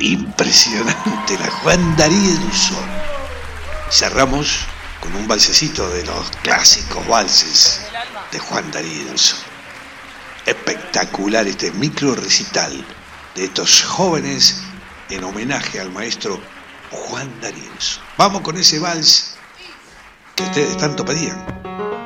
Impresionante, la Juan D'Arienzo. Cerramos con un valsecito de los clásicos valses de Juan D'Arienzo. Espectacular este micro recital de estos jóvenes en homenaje al maestro Juan D'Arienzo. Vamos con ese vals que ustedes tanto pedían.